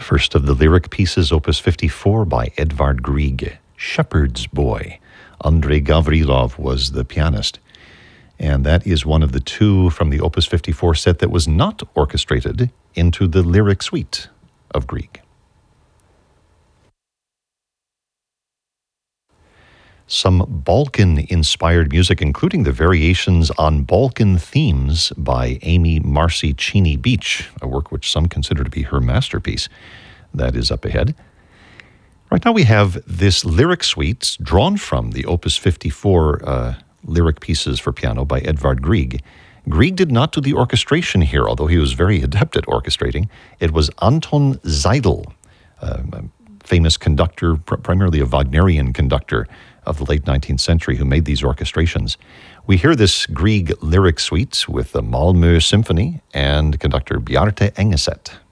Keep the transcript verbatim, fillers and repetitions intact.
First of the lyric pieces, Opus fifty-four by Edvard Grieg, Shepherd's Boy. Andrei Gavrilov was the pianist. And that is one of the two from the Opus fifty-four set that was not orchestrated into the lyric suite of Grieg. Some Balkan-inspired music, including the variations on Balkan themes by Amy Marcy Cheney Beach, a work which some consider to be her masterpiece. That is up ahead. Right now we have this lyric suite drawn from the Opus fifty-four uh, lyric pieces for piano by Edvard Grieg. Grieg did not do the orchestration here, although he was very adept at orchestrating. It was Anton Seidl, uh, a famous conductor, pr- primarily a Wagnerian conductor of the late nineteenth century, who made these orchestrations. We hear this Grieg lyric suite with the Malmö Symphony and conductor Bjarte Engeset.